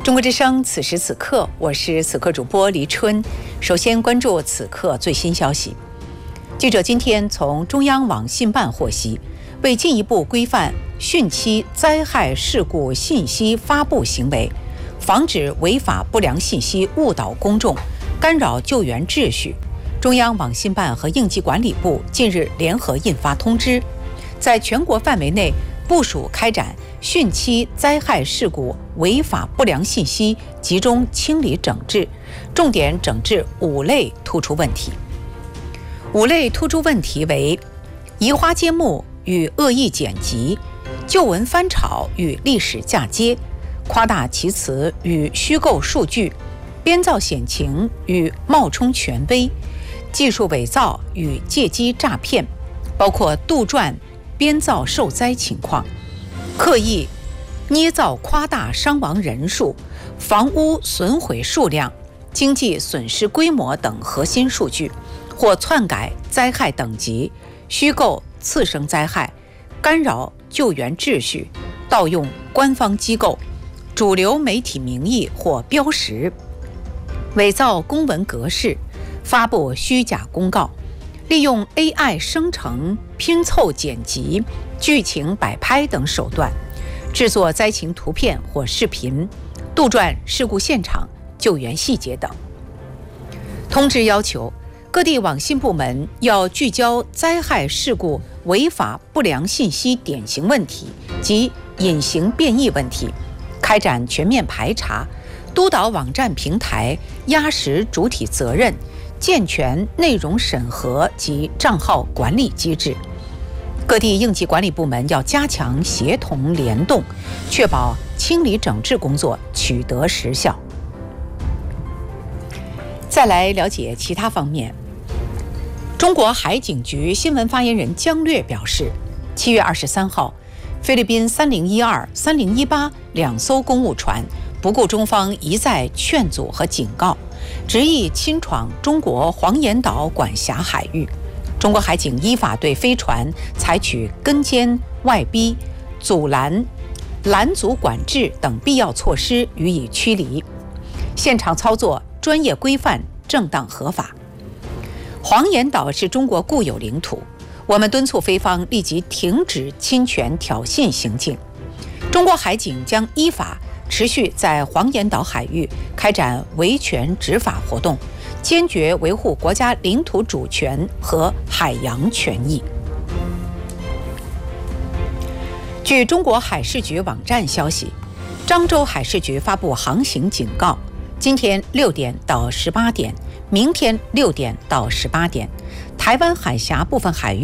中国之声，此时此刻，我是此刻主播黎春。首先关注此刻最新消息。记者今天从中央网信办获悉，为进一步规范汛期灾害事故信息发布行为，防止违法不良信息误导公众、干扰救援秩序，中央网信办和应急管理部近日联合印发通知，在全国范围内部署开展汛期灾害事故违法不良信息集中清理整治，重点整治5类突出问题。5类突出问题为：移花接木与恶意剪辑、旧闻翻炒与历史嫁接、夸大其词与虚构数据、编造险情与冒充权威、技术伪造与借机诈骗，包括杜撰、编造受灾情况，刻意捏造夸大伤亡人数、房屋损毁数量、经济损失规模等核心数据，或篡改灾害等级、虚构次生灾害、干扰救援秩序、盗用官方机构、主流媒体名义或标识、伪造公文格式、发布虚假公告、利用 AI 生成、拼凑剪辑、剧情摆拍等手段制作灾情图片或视频，杜撰事故现场、救援细节等。通知要求各地网信部门要聚焦灾害事故违法不良信息典型问题及隐形变异问题，开展全面排查，督导网站平台压实主体责任，健全内容审核及账号管理机制。各地应急管理部门要加强协同联动，确保清理整治工作取得实效。再来了解其他方面。中国海警局新闻发言人姜略表示，7月23号，菲律宾3012、3018两艘公务船不顾中方一再劝阻和警告，执意侵闯中国黄岩岛管辖海域。中国海警依法对飞船采取跟监、外逼、阻拦、拦阻管制等必要措施予以驱离，现场操作专业规范、正当合法。黄岩岛是中国固有领土，我们敦促菲方立即停止侵权挑衅行径。中国海警将依法持续在黄岩岛海域开展维权执法活动，坚决维护国家领土主权和海洋权益。据中国海事局网站消息，漳州海事局发布航行警告，今天6点到18点，明天6点到18点，台湾海峡部分海域